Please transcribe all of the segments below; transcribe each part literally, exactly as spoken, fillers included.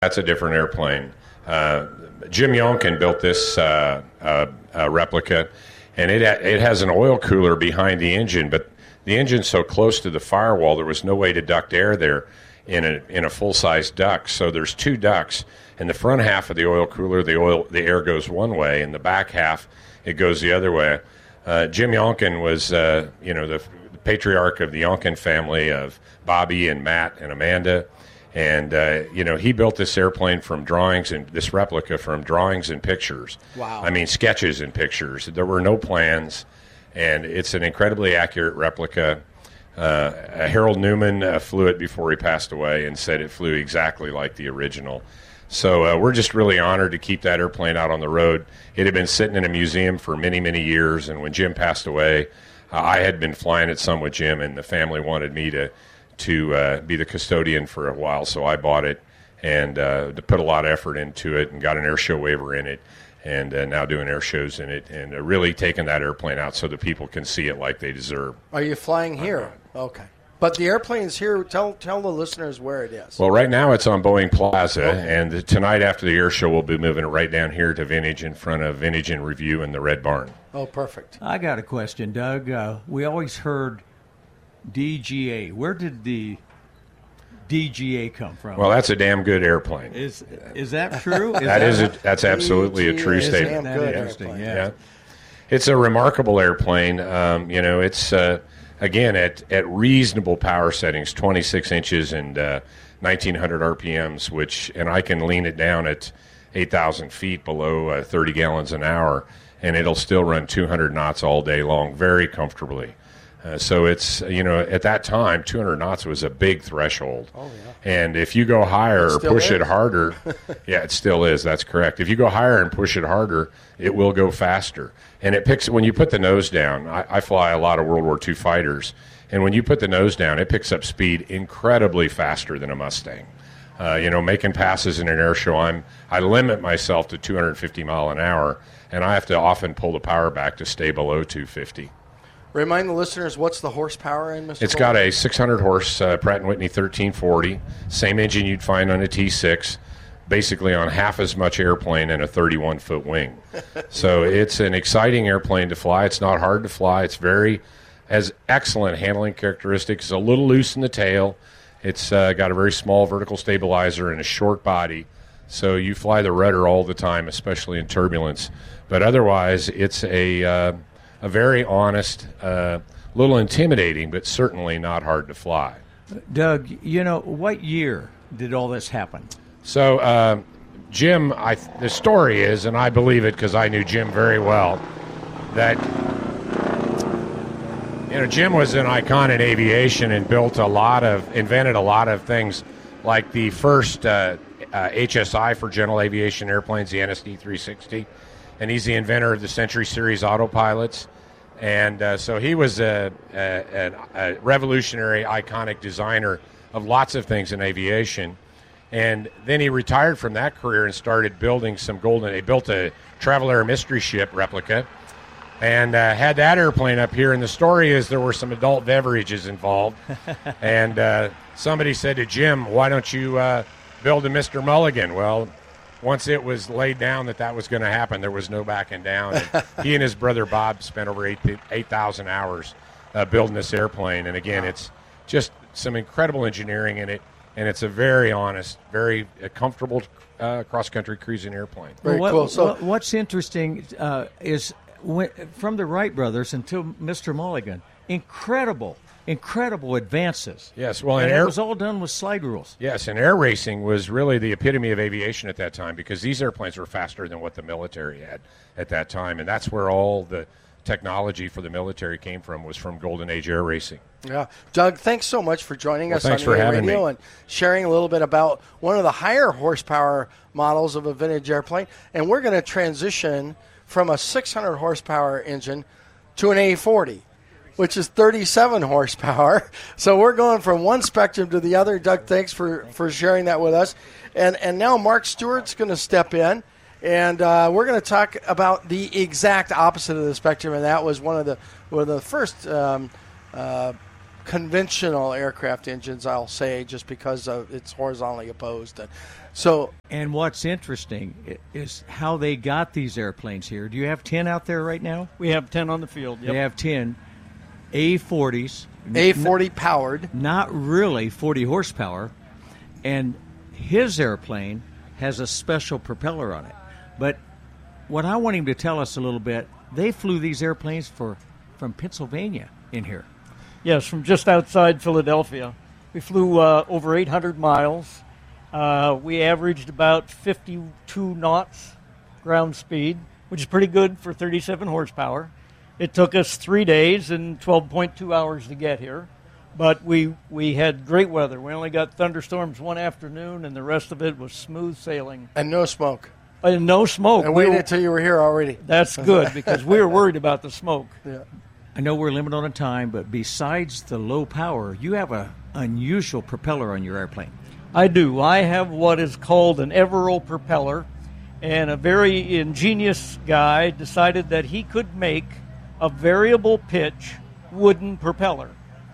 That's a different airplane. Uh, Jim Yonkin built this uh, uh, uh, replica, and it it has an oil cooler behind the engine, but the engine's so close to the firewall, there was no way to duct air there in a in a full-size duct. So there's two ducts. In the front half of the oil cooler, the oil the air goes one way. In the back half, it goes the other way. Uh, Jim Yonkin was, uh, you know, the, the patriarch of the Yonkin family of Bobby and Matt and Amanda. And, uh, you know, he built this airplane from drawings and this replica from drawings and pictures. Wow. I mean, sketches and pictures. There were no plans, and it's an incredibly accurate replica. Uh, Harold Newman uh, flew it before he passed away and said it flew exactly like the original. So uh, we're just really honored to keep that airplane out on the road. It had been sitting in a museum for many, many years, and when Jim passed away, uh, I had been flying it some with Jim, and the family wanted me to to uh, be the custodian for a while, so I bought it and uh, to put a lot of effort into it and got an air show waiver in it, and uh, now doing air shows in it, and uh, really taking that airplane out so that people can see it like they deserve. Are you flying here? Okay. But the airplane's here. Tell tell the listeners where it is. Well, right now it's on Boeing Plaza, okay. and the, tonight after the air show, we'll be moving it right down here to Vintage in front of Vintage and Review in the Red Barn. Oh, perfect. I got a question, Doug. Uh, we always heard D G A. Where did the D G A come from? Well, that's a damn good airplane. Is is that true? Is that, that is a, that's absolutely a true D G A statement. Damn good interesting, yeah. yeah. It's a remarkable airplane. Um, you know, it's uh, again at, at reasonable power settings, twenty-six inches and uh, nineteen hundred R P Ms, which and I can lean it down at eight thousand feet below uh, thirty gallons an hour, and it'll still run two hundred knots all day long, very comfortably. Uh, so it's, you know, at that time, two hundred knots was a big threshold. Oh, yeah. And if you go higher or push is. it harder, yeah, it still is. That's correct. If you go higher and push it harder, it will go faster. And it picks, when you put the nose down, I, I fly a lot of World War Two fighters, and when you put the nose down, it picks up speed incredibly faster than a Mustang. Uh, you know, making passes in an air show, I'm, I limit myself to two hundred fifty mile an hour, and I have to often pull the power back to stay below two fifty. Remind the listeners, what's the horsepower in, Mister It's Gold? got a six hundred horse uh, Pratt and Whitney thirteen forty, same engine you'd find on a T six, basically on half as much airplane and a thirty-one foot wing. So it's an exciting airplane to fly. It's not hard to fly. It's very, has excellent handling characteristics. It's a little loose in the tail. It's uh, got a very small vertical stabilizer and a short body. So you fly the rudder all the time, especially in turbulence. But otherwise, it's a... Uh, A very honest, a uh, little intimidating, but certainly not hard to fly. Doug, you know, what year did all this happen? So, uh, Jim, I, the story is, and I believe it because I knew Jim very well, that, you know, Jim was an icon in aviation and built a lot of, invented a lot of things like the first uh, uh, H S I for general aviation airplanes, the N S D three sixty. And he's the inventor of the Century Series autopilots. And uh, so he was a, a, a revolutionary, iconic designer of lots of things in aviation. And then he retired from that career and started building some golden... He built a Travel Air Mystery Ship replica and uh, had that airplane up here. And the story is there were some adult beverages involved. and uh, somebody said to Jim, why don't you uh, build a Mister Mulligan? Well... Once it was laid down that that was going to happen, there was no backing down. And he and his brother Bob spent over eight thousand hours uh, building this airplane. And, again, it's just some incredible engineering in it, and it's a very honest, very uh, comfortable uh, cross-country cruising airplane. Very well, what, cool. So, what, what's interesting uh, is when, from the Wright brothers until Mister Mulligan, incredible Incredible advances. Yes, well, and and it air, was all done with slide rules. Yes, and air racing was really the epitome of aviation at that time because these airplanes were faster than what the military had at that time, and that's where all the technology for the military came from, was from Golden Age air racing. Yeah, Doug, thanks so much for joining well, us thanks on for A having Radio me. and sharing a little bit about one of the higher horsepower models of a vintage airplane. And we're going to transition from a six hundred horsepower engine to an A forty. Which is thirty-seven horsepower. So we're going from one spectrum to the other. Doug, thanks for, for sharing that with us. And and now Mark Stewart's going to step in, and uh, we're going to talk about the exact opposite of the spectrum, and that was one of the one of the first um, uh, conventional aircraft engines, I'll say, just because of it's horizontally opposed. And so, and what's interesting is how they got these airplanes here. Do you have ten out there right now? We have ten on the field. Yep. They have ten A forties. A forty powered. Not really forty horsepower. And his airplane has a special propeller on it. But what I want him to tell us a little bit, they flew these airplanes for from Pennsylvania in here. Yes, from just outside Philadelphia. We flew uh, over eight hundred miles. Uh, we averaged about fifty-two knots ground speed, which is pretty good for thirty-seven horsepower. It took us three days and twelve point two hours to get here. But we, we had great weather. We only got thunderstorms one afternoon, and the rest of it was smooth sailing. And no smoke. And no smoke. And we waited were, until you were here already. That's good, because we were worried about the smoke. Yeah. I know we're limited on time, but besides the low power, you have an unusual propeller on your airplane. I do. I have what is called an Everol propeller, and a very ingenious guy decided that he could make a variable pitch wooden propeller.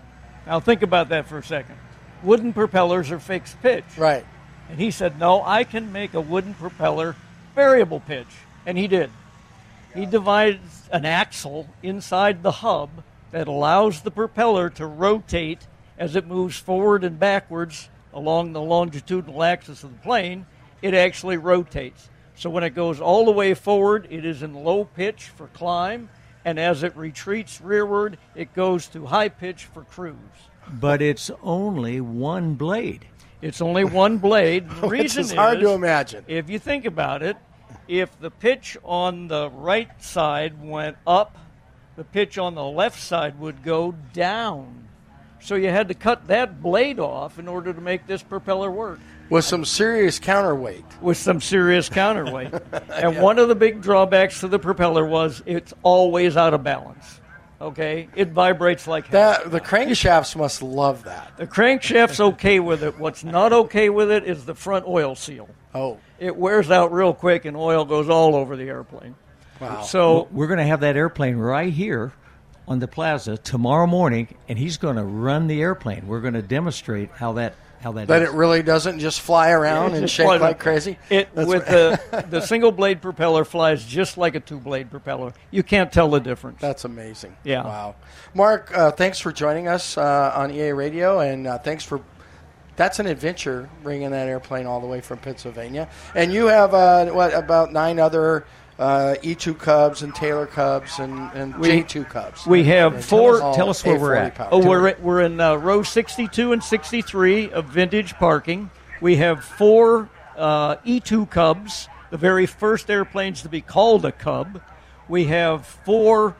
Now think about that for a second. Wooden propellers are fixed pitch. Right. And he said, no, I can make a wooden propeller variable pitch. And he did. He divides an axle inside the hub that allows the propeller to rotate as it moves forward and backwards along the longitudinal axis of the plane. It actually rotates. So when it goes all the way forward, it is in low pitch for climb, and as it retreats rearward, it goes to high pitch for cruise. But it's only one blade. It's only one blade. The Which reason is hard is, to imagine. if you think about it, if the pitch on the right side went up, the pitch on the left side would go down. So you had to cut that blade off in order to make this propeller work. With some serious counterweight. With some serious counterweight. And yeah. One of the big drawbacks to the propeller was it's always out of balance. Okay? It vibrates like hell. That, the crankshafts must love that. The crankshaft's okay with it. What's not okay with it is the front oil seal. Oh. It wears out real quick and oil goes all over the airplane. Wow. So well, we're going to have that airplane right here on the plaza tomorrow morning, and he's going to run the airplane. We're going to demonstrate how that how that That is. it really doesn't just fly around and shake like like crazy? It That's with the the single blade propeller flies just like a two blade propeller. You can't tell the difference. That's amazing. Yeah. Wow. Mark, uh, thanks for joining us uh, on E A Radio, and uh, thanks for that's an adventure bringing that airplane all the way from Pennsylvania. And you have uh, what about nine other uh, E two Cubs and Taylor Cubs and, and We- J two Cubs. we have And four- all tell us where A we're forty at. power. Oh, we're we're in uh, row sixty-two and sixty-three of vintage parking. We have four uh, E two Cubs, the very first airplanes to be called a Cub. We have four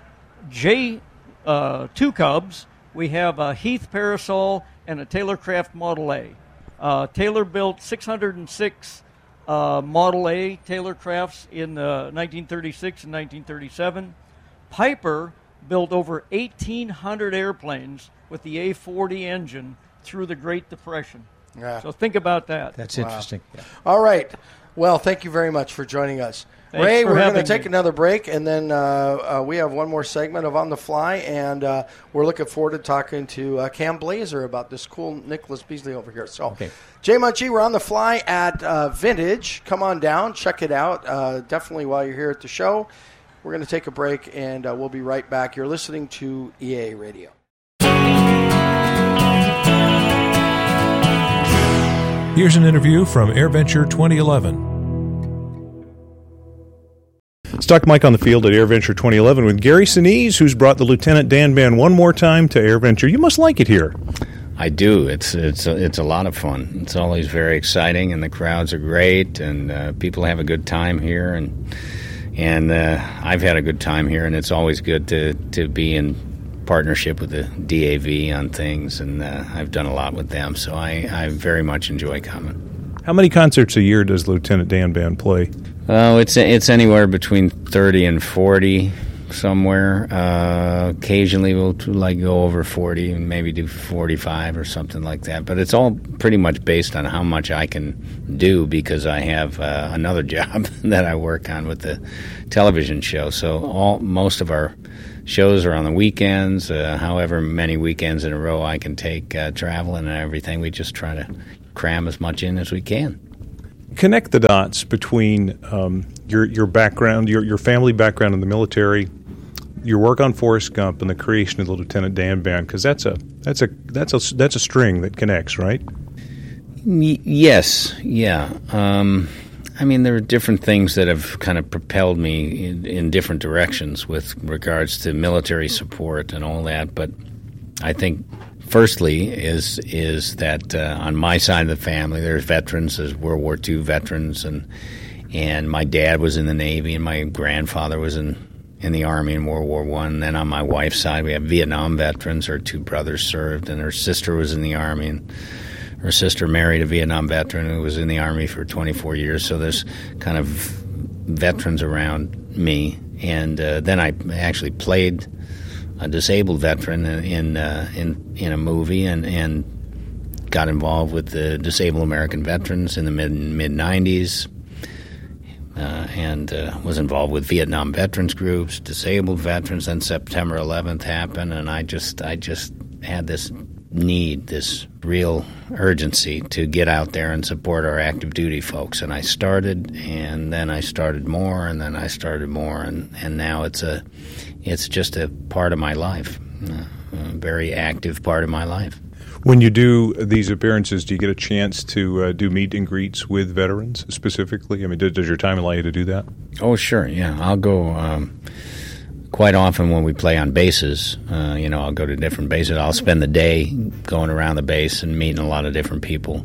J uh, two Cubs. We have a Heath Parasol and a Taylorcraft Model A. Uh, Taylor built six hundred six uh, Model A Taylorcrafts in uh, nineteen thirty-six and nineteen thirty-seven. Piper built over eighteen hundred airplanes with the A forty engine through the Great Depression. Yeah. So think about that. That's Wow. interesting. Yeah. All right. Well, thank you very much for joining us. Thanks Ray, for we're going to having take me. another break, and then uh, uh, we have one more segment of On the Fly, and uh, we're looking forward to talking to uh, Cam Blazer about this cool Nicholas Beasley over here. So, Okay. Jay Munchie, we're on the fly at uh, Vintage. Come on down, check it out. Uh, definitely while you're here at the show. We're going to take a break, and uh, we'll be right back. You're listening to E A Radio. Here's an interview from AirVenture twenty eleven. Stock Mike on the field at AirVenture twenty eleven with Gary Sinise, who's brought the Lieutenant Dan Band one more time to AirVenture. You must like it here. I do. It's it's a, it's a lot of fun. It's always very exciting, and the crowds are great, and uh, people have a good time here, and and uh, I've had a good time here, and it's always good to, to be in partnership with the D A V on things, and uh, I've done a lot with them, so I, I very much enjoy coming. How many concerts a year does Lieutenant Dan Band play? Oh, it's it's anywhere between thirty and forty, somewhere. Uh, occasionally we'll like go over forty and maybe do forty-five or something like that. But it's all pretty much based on how much I can do because I have uh, another job that I work on with the television show. So all most of our shows are on the weekends. Uh, however many weekends in a row I can take uh, traveling and everything, we just try to cram as much in as we can. Connect the dots between um, your your background, your your family background in the military, your work on Forrest Gump, and the creation of the Lieutenant Dan Band, because that's a that's a that's a that's a string that connects, right? Y- yes, yeah. Um, I mean, there are different things that have kind of propelled me in, in different directions with regards to military support and all that. But I think, firstly, is is that uh, on my side of the family, there's veterans, there's World War Two veterans, and and my dad was in the Navy, and my grandfather was in, in the Army in World War One. And then on my wife's side, we have Vietnam veterans. Her two brothers served, and her sister was in the Army, and her sister married a Vietnam veteran who was in the Army for twenty-four years. So there's kind of veterans around me. And uh, then I actually played a disabled veteran in uh, in in a movie, and, and got involved with the Disabled American Veterans in the mid mid nineties, uh, and uh, was involved with Vietnam veterans groups, disabled veterans. Then September eleventh happened, and I just I just had this need, this real urgency to get out there and support our active duty folks. And I started, and then I started more, and then I started more, and, and now it's a it's just a part of my life, uh, a very active part of my life. When you do these appearances, do you get a chance to uh, do meet and greets with veterans specifically? I mean, does, does your time allow you to do that? Oh, sure, yeah. I'll go um, quite often when we play on bases. Uh, you know, I'll go to different bases. I'll spend the day going around the base and meeting a lot of different people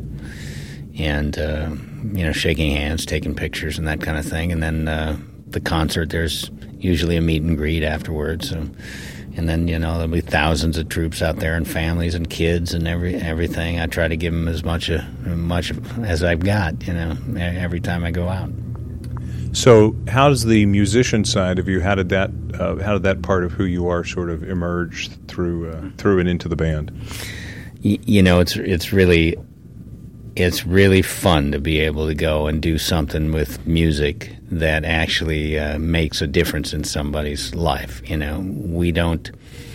and, uh, you know, shaking hands, taking pictures and that kind of thing. And then uh, the concert, there's usually a meet and greet afterwards. So, and then, you know, there'll be thousands of troops out there and families and kids and every everything. I try to give them as much, uh, much as I've got, you know, every time I go out. So, how does the musician side of you? How did that? Uh, how did that part of who you are sort of emerge through uh, through and into the band? Y- you know, it's it's really it's really fun to be able to go and do something with music that actually uh, makes a difference in somebody's life. You know, we don't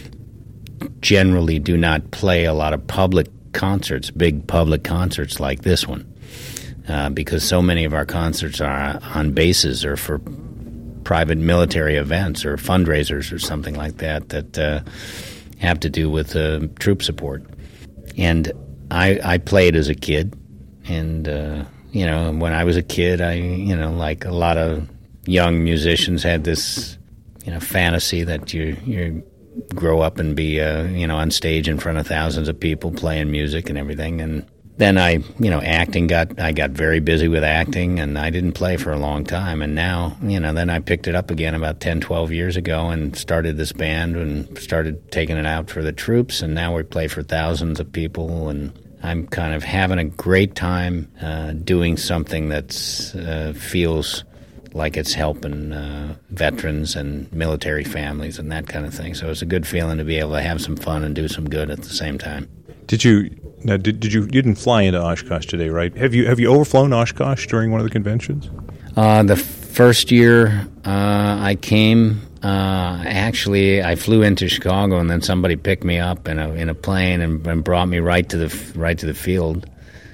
generally do not play a lot of public concerts, big public concerts like this one. Uh, because so many of our concerts are on bases or for private military events or fundraisers or something like that that uh, have to do with uh, troop support. And I, I played as a kid, and uh, you know, when I was a kid, I you know, like a lot of young musicians, had this you know fantasy that you you grow up and be uh, you know on stage in front of thousands of people playing music and everything. And then I, you know, acting got, I got very busy with acting, and I didn't play for a long time. And now, you know, then I picked it up again about ten, twelve years ago and started this band and started taking it out for the troops. And now we play for thousands of people, and I'm kind of having a great time uh, doing something that uh, feels like it's helping uh, veterans and military families and that kind of thing. So it's a good feeling to be able to have some fun and do some good at the same time. Did you now? Did, did you? You didn't fly into Oshkosh today, right? Have you? Have you overflown Oshkosh during one of the conventions? Uh, the first year uh, I came, uh, actually, I flew into Chicago, and then somebody picked me up in a in a plane and, and brought me right to the right to the field,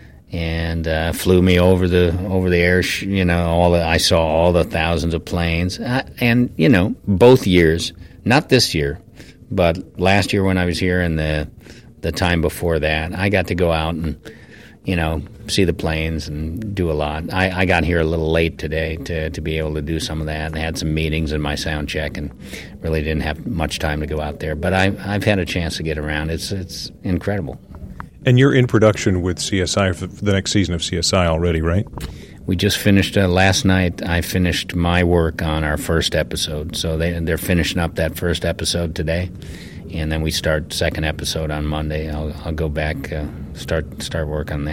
and uh, flew me over the over the air. You know, all the I saw all the thousands of planes, uh, and you know, both years, not this year, but last year when I was here and the. The time before that, I got to go out and, you know, see the planes and do a lot. I, I got here a little late today to, to be able to do some of that, and I had some meetings in my sound check and really didn't have much time to go out there. But I, I've had a chance to get around. It's it's incredible. And you're in production with C S I for the next season of C S I already, right? We just finished, uh, last night I finished my work on our first episode. So they, they're finishing up that first episode today. And then we start second episode on Monday. I'll I'll go back, uh, start start work on that.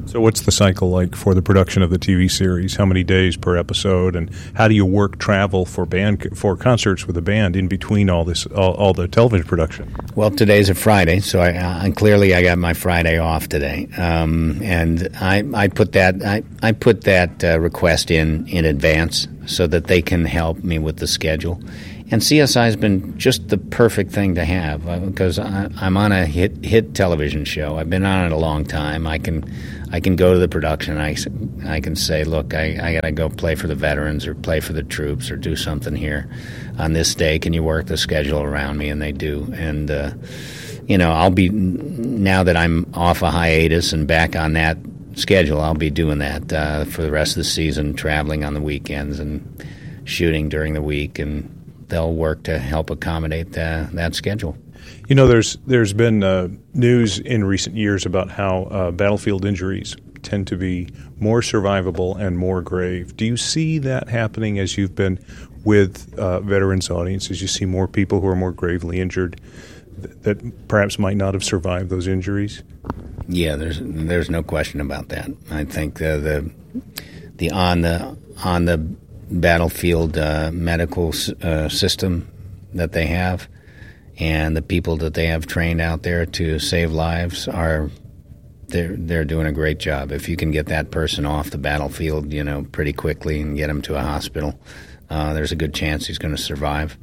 So what's the cycle like for the production of the T V series? How many days per episode, and how do you work travel for band for concerts with a band in between all this all, all the television production? Well, today's a Friday, so I, uh, clearly I got my Friday off today, um, and I, I put that I, I put that uh, request in in advance so that they can help me with the schedule. And C S I has been just the perfect thing to have uh, because I, I'm on a hit hit television show. I've been on it a long time. I can I can go to the production. I, I can say, look, I, I got to go play for the veterans or play for the troops or do something here on this day. Can you work the schedule around me? And they do. And uh, you know, I'll be now that I'm off a hiatus and back on that schedule. I'll be doing that uh, for the rest of the season, traveling on the weekends and shooting during the week, and they'll work to help accommodate uh, that schedule. You know, there's there's been uh, news in recent years about how uh, battlefield injuries tend to be more survivable and more grave. Do you see that happening as you've been with uh, veterans audiences? You see more people who are more gravely injured th- that perhaps might not have survived those injuries? Yeah, there's there's no question about that. I think uh, the the on the on the battlefield uh, medical uh, system that they have, and the people that they have trained out there to save lives are they're they're doing a great job. If you can get that person off the battlefield, you know, pretty quickly and get him to a hospital, uh, there's a good chance he's going to survive.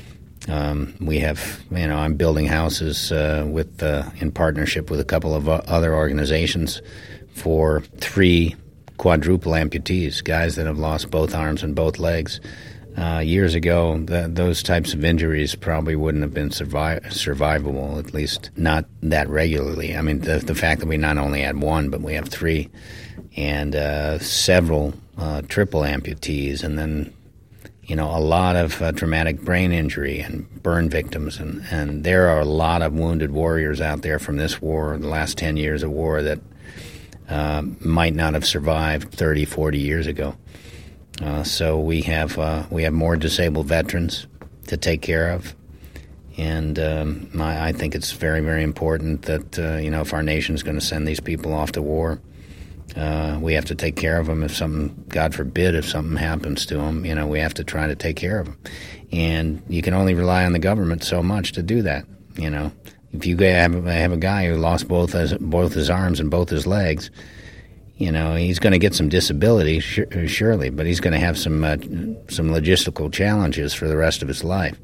Um, we have, you know, I'm building houses uh, with uh, in partnership with a couple of other organizations for three quadruple amputees, guys that have lost both arms and both legs. Uh, years ago, the, those types of injuries probably wouldn't have been survive, survivable, at least not that regularly. I mean, the, the fact that we not only had one, but we have three, and uh, several uh, triple amputees, and then, you know, a lot of uh, traumatic brain injury and burn victims. And, and there are a lot of wounded warriors out there from this war, the last ten years of war, that Uh, might not have survived thirty, forty years ago. Uh, so we have uh, we have more disabled veterans to take care of, and um, I, I think it's very, very important that uh, you know, if our nation is going to send these people off to war, uh, we have to take care of them. If something, God forbid, if something happens to them, you know, we have to try to take care of them. And you can only rely on the government so much to do that. You know, if you have, have a guy who lost both his, both his arms and both his legs, you know, he's going to get some disability, sure, surely, but he's going to have some uh, some logistical challenges for the rest of his life.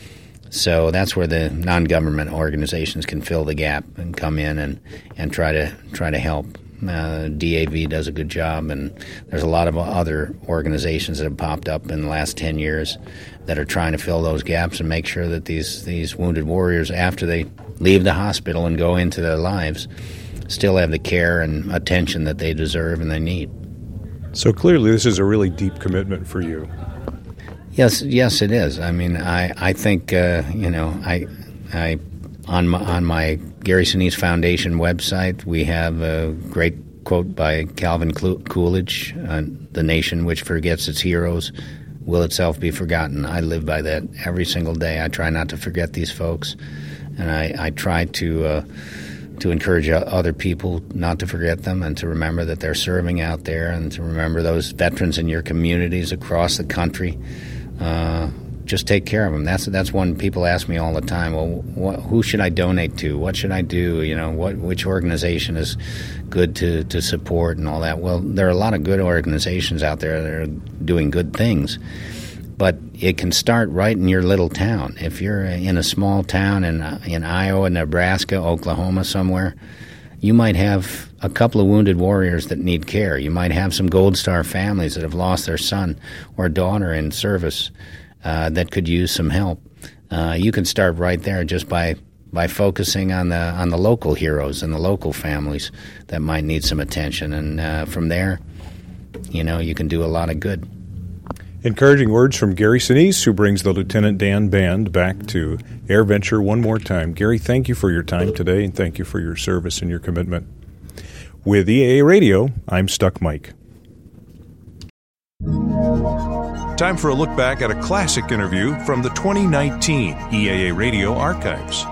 So that's where the non-government organizations can fill the gap and come in and, and try to try to help. Uh, D A V does a good job, and there's a lot of other organizations that have popped up in the last ten years that are trying to fill those gaps and make sure that these, these wounded warriors, after they leave the hospital and go into their lives, still have the care and attention that they deserve and they need. So clearly this is a really deep commitment for you. Yes, yes, it is. I mean, I, I think, uh, you know, I, I on my, on my Gary Sinise Foundation website, we have a great quote by Calvin Coolidge, uh, "The nation which forgets its heroes will itself be forgotten." I live by that every single day. I try not to forget these folks, and I, I try to uh, to encourage other people not to forget them and to remember that they're serving out there, and to remember those veterans in your communities across the country. Uh, just take care of them. That's that's one people ask me all the time. Well, what, who should I donate to? What should I do? You know, what which organization is good to, to support and all that? Well, there are a lot of good organizations out there that are doing good things, but it can start right in your little town. If you're in a small town in in Iowa, Nebraska, Oklahoma, somewhere, you might have a couple of wounded warriors that need care. You might have some Gold Star families that have lost their son or daughter in service uh, that could use some help. Uh, you can start right there just by by focusing on the on the local heroes and the local families that might need some attention. And uh, from there, you know, you can do a lot of good. Encouraging words from Gary Sinise, who brings the Lieutenant Dan Band back to AirVenture one more time. Gary, thank you for your time today, and thank you for your service and your commitment. With E A A Radio, I'm Stuck Mike. Time for a look back at a classic interview from the twenty nineteen E A A Radio archives.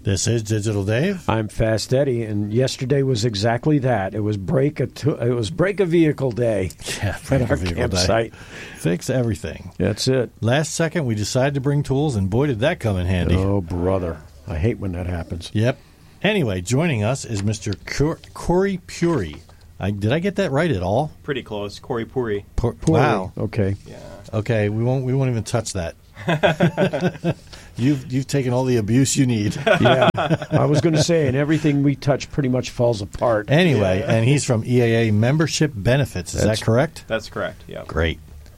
This is Digital Dave. I'm Fast Eddie, and yesterday was exactly that. It was break a to- it was break a vehicle day Yeah, break at a our vehicle campsite. day. Fix everything. That's it. Last second, we decided to bring tools, and boy, did that come in handy. Oh, brother. I hate when that happens. Yep. Anyway, joining us is Mister Cor- Corey Puri. I, did I get that right at all? Pretty close. Corey Puri. Pur- Poorly. Wow. Okay. Yeah. Okay, we won't we won't even touch that. you've you've taken all the abuse you need. Yeah. I was going to say, and everything we touch pretty much falls apart. Anyway, yeah. And he's from E A A Membership Benefits. Is That's, that correct? That's correct, yeah. Great.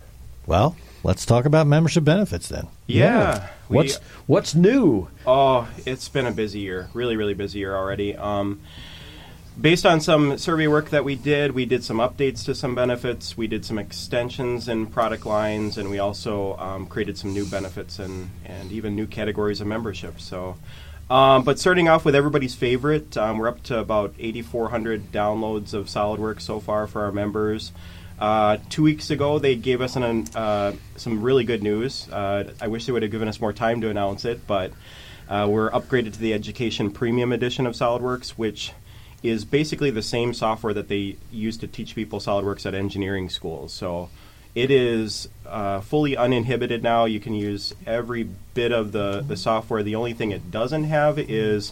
Well, let's talk about membership benefits then. Yeah. yeah. We, what's what's new? Oh, it's been a busy year. Really, really busy year already. Um, based on some survey work that we did, we did some updates to some benefits. We did some extensions in product lines, and we also um, created some new benefits and, and even new categories of membership. So, um, but starting off with everybody's favorite, um, we're up to about eighty-four hundred downloads of SolidWorks so far for our members. Uh, two weeks ago, they gave us an, uh, some really good news. Uh, I wish they would have given us more time to announce it, but uh, we're upgraded to the Education Premium Edition of SolidWorks, which is basically the same software that they use to teach people SolidWorks at engineering schools. So it is uh, fully uninhibited now. You can use every bit of the, the software. The only thing it doesn't have is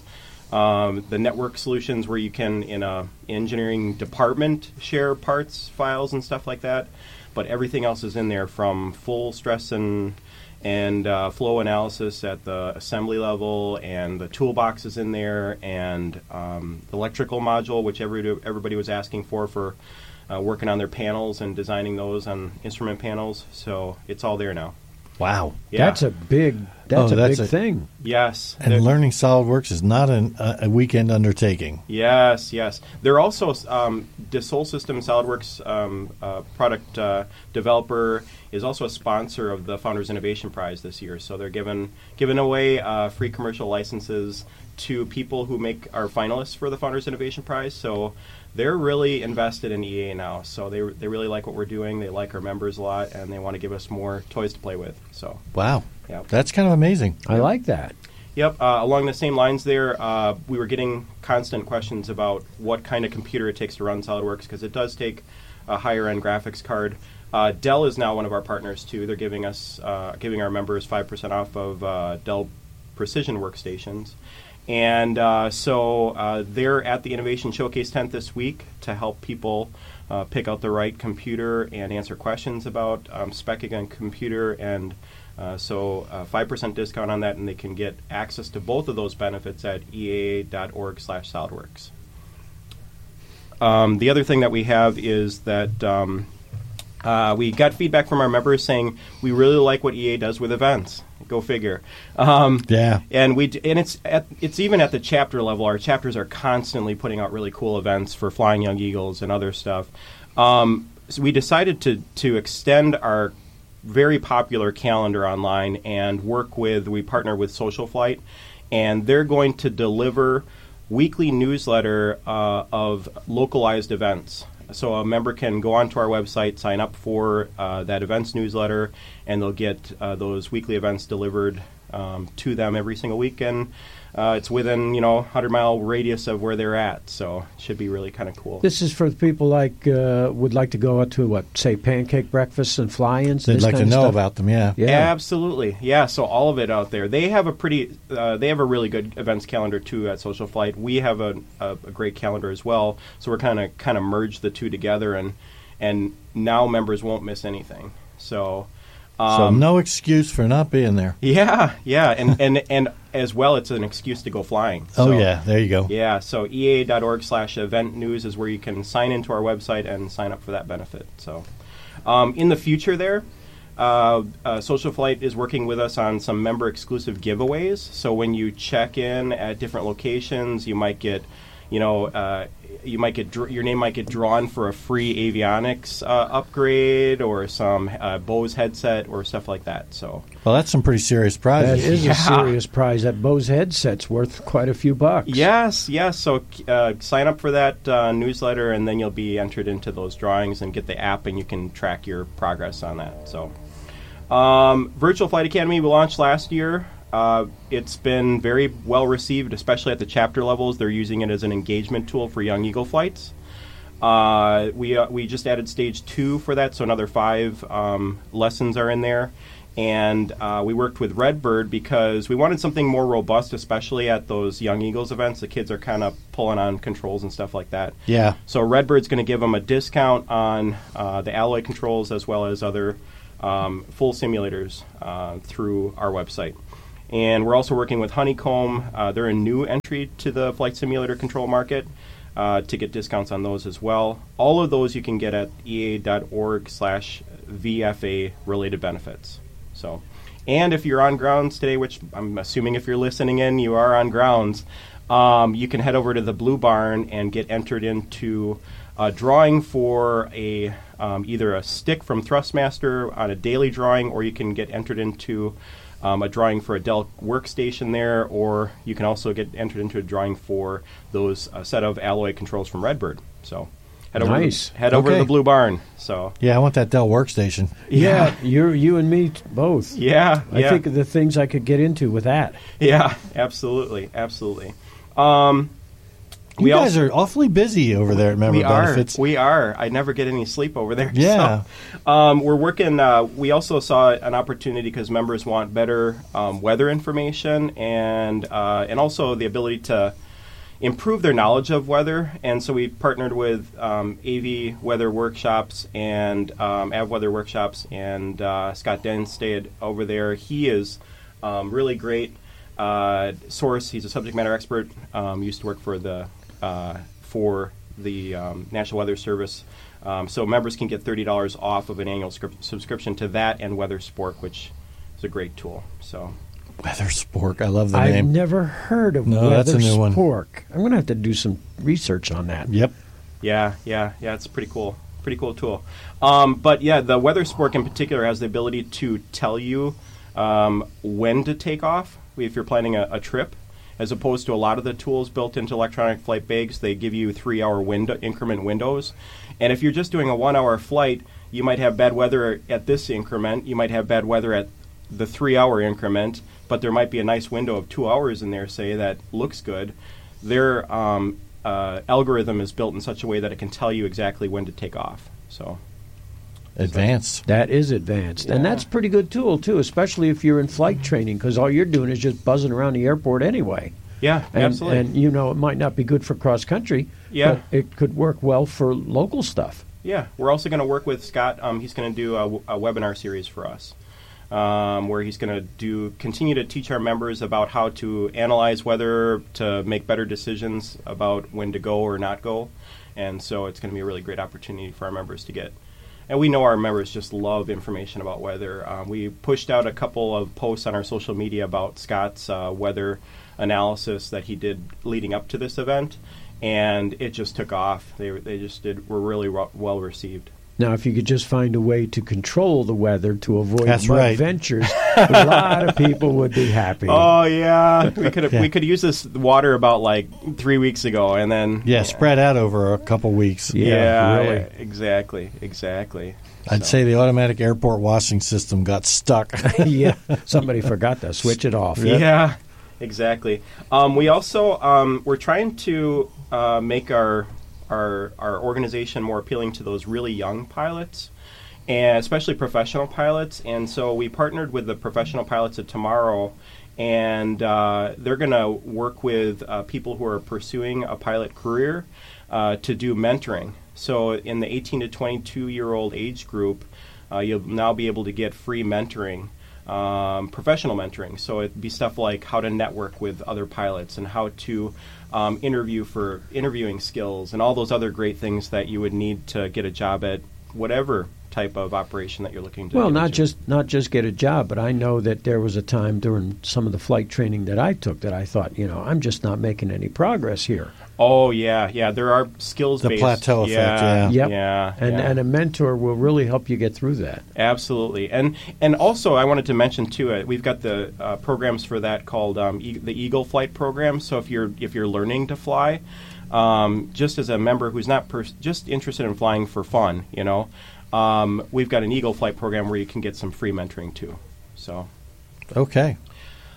um, the network solutions where you can, in a engineering department, share parts, files, and stuff like that. But everything else is in there, from full stress and and uh, flow analysis at the assembly level, and the toolbox is in there, and um, the electrical module, which every, everybody was asking for for uh, working on their panels and designing those on instrument panels. So it's all there now. Wow. Yeah. That's a big that's Oh, a that's big a- thing. Yes. And There- learning SolidWorks is not an, a, a weekend undertaking. Yes, yes. They're also, um, Dassault System SolidWorks um, uh, product uh, developer is also a sponsor of the Founders Innovation Prize this year. So they're giving giving away uh, free commercial licenses to people who make our finalists for the Founders Innovation Prize. So they're really invested in E A now. So they they really like what we're doing. They like our members a lot, and they want to give us more toys to play with. So Wow. yeah. That's kind of amazing. I like that. Yep. Uh, along the same lines there, uh, we were getting constant questions about what kind of computer it takes to run SolidWorks, because it does take a higher-end graphics card. Uh, Dell is now one of our partners, too. They're giving us, uh, giving our members five percent off of uh, Dell Precision workstations. And uh, so uh, they're at the Innovation Showcase tent this week to help people uh, pick out the right computer and answer questions about um, specking a computer. And uh, so uh, five percent discount on that, and they can get access to both of those benefits at E A A dot org slash SolidWorks. Um, the other thing that we have is that um, uh, we got feedback from our members saying we really like what E A does with events. Go figure. Um, Yeah. And we d- and it's at, it's even at the chapter level. Our chapters are constantly putting out really cool events for Flying Young Eagles and other stuff. Um, so we decided to to extend our very popular calendar online and work with. We partner with Social Flight, and they're going to deliver weekly newsletter uh, of localized events. So a member can go onto our website, sign up for uh, that events newsletter, and they'll get uh, those weekly events delivered um, to them every single week. And uh, it's within, you know, one hundred mile radius of where they're at. So it should be really kind of cool. This is for the people like uh, would like to go out to what, say, pancake breakfasts and fly-ins. They'd this like to kind of know stuff? about them, yeah. Yeah. Absolutely. Yeah, so all of it out there. They have a pretty, uh, they have a really good events calendar, too, at Social Flight. We have a, a, a great calendar as well, so we're kind of kind of merged the two together, and and now members won't miss anything. So, um, So no excuse for not being there. yeah, yeah, and, and, and as well, it's an excuse to go flying. Oh, So, yeah, there you go. Yeah, so E A A dot org slash event news is where you can sign into our website and sign up for that benefit. So, um, in the future there, uh, uh, Social Flight is working with us on some member-exclusive giveaways. So when you check in at different locations, you might get, you know, uh, you might get dr- your name might get drawn for a free avionics uh, upgrade or some uh, Bose headset or stuff like that. So Well, that's some pretty serious That prizes. is Yeah. a serious prize. That Bose headset's worth quite a few bucks. yes, yes. So uh, sign up for that uh, newsletter, and then you'll be entered into those drawings and get the app, and you can track your progress on that. So, um, Virtual Flight Academy we launched last year. uh, it's been very well received, especially at the chapter levels. They're using it as an engagement tool for young eagle flights. Uh, we uh, we just added stage two for that, so another five um, lessons are in there. And uh, we worked with Redbird because we wanted something more robust, especially at those Young Eagles events. The kids are kind of pulling on controls and stuff like that. Yeah. So Redbird's going to give them a discount on uh, the alloy controls as well as other um, full simulators uh, through our website. And we're also working with Honeycomb. Uh, they're a new entry to the flight simulator control market uh, to get discounts on those as well. All of those you can get at ea.org slash VFA related benefits. So, and if you're on grounds today, which I'm assuming if you're listening in, you are on grounds, um, you can head over to the Blue Barn and get entered into a drawing for a um, either a stick from Thrustmaster on a daily drawing, or you can get entered into um, a drawing for a Dell workstation there, or you can also get entered into a drawing for those uh, set of alloy controls from Redbird. So. Head over, nice. to the, head over Okay. to the Blue Barn. So Yeah, I want that Dell workstation. Yeah, you're you and me t- both. Yeah, I yeah. think of the things I could get into with that. Yeah, absolutely, absolutely. Um, You we guys also, are awfully busy over there at Member we are, Benefits. we are. I never get any sleep over there. Yeah. So, um, we're working. Uh, we also saw an opportunity because members want better um, weather information and uh, and also the ability to improve their knowledge of weather, and so we partnered with um, A V Weather Workshops and um, Av Weather Workshops, and uh, Scott Den stayed over there. He is um, really great uh, source. He's a subject matter expert. Um, used to work for the uh, for the um, National Weather Service, um, so members can get thirty dollars off of an annual scrip- subscription to that and Weather Sport, which is a great tool. So. Weather Spork. I love the I've name. never heard of No, Weather that's a new one. Spork. I'm going to have to do some research on that. Yep. Yeah, yeah, yeah. It's a pretty cool, pretty cool tool. Um, but yeah, the Weather Spork in particular has the ability to tell you um, when to take off if you're planning a, a trip, as opposed to a lot of the tools built into electronic flight bags. They give you three-hour window increment windows, and if you're just doing a one-hour flight, you might have bad weather at this increment. You might have bad weather at the three-hour increment, but there might be a nice window of two hours in there, say, that looks good. Their um, uh, algorithm is built in such a way that it can tell you exactly when to take off. So, Advanced. That is advanced. And Yeah. that's a pretty good tool, too, especially if you're in flight training, because all you're doing is just buzzing around the airport anyway. yeah, And, absolutely. and, you know, it might not be good for cross-country, Yeah. but it could work well for local stuff. Yeah, we're also going to work with Scott. Um, he's going to do a, w- a webinar series for us, um, where he's going to do continue to teach our members about how to analyze weather to make better decisions about when to go or not go. And so it's going to be a really great opportunity for our members to get. And we know our members just love information about weather. Um, we pushed out a couple of posts on our social media about Scott's uh, weather analysis that he did leading up to this event, and it just took off. They they just did were really ro- well received. Now, if you could just find a way to control the weather to avoid That's mud right. ventures, a lot of people would be happy. Oh yeah, we could have Yeah. we could use this water about like three weeks ago, and then Yeah, spread out over a couple weeks. Yeah, yeah, really. yeah, exactly, exactly. I'd So- say the automatic airport washing system got stuck. Yeah, somebody forgot to switch it off. Yeah, exactly. Um, we also um, we're trying to uh, make our our our organization more appealing to those really young pilots, and especially professional pilots. And so we partnered with the Professional Pilots of Tomorrow, and uh, they're going to work with uh, people who are pursuing a pilot career uh, to do mentoring. So in the eighteen to twenty-two year old age group, uh, you'll now be able to get free mentoring. Um, professional mentoring. So it'd be stuff like how to network with other pilots and how to um, interview for interviewing skills and all those other great things that you would need to get a job at whatever type of operation that you're looking to Well, get not into. just not just get a job, but I know that there was a time during some of the flight training that I took that I thought, you know, I'm just not making any progress here. Oh yeah, yeah. There are skills The based. plateau effect, yeah. Yep. yeah, And yeah. and a mentor will really help you get through that. Absolutely, and and also I wanted to mention too. Uh, we've got the uh, programs for that called um, e- the Eagle Flight program. So if you're if you're learning to fly, um, just as a member who's not pers- just interested in flying for fun, you know, um, we've got an Eagle Flight program where you can get some free mentoring too. So. Okay.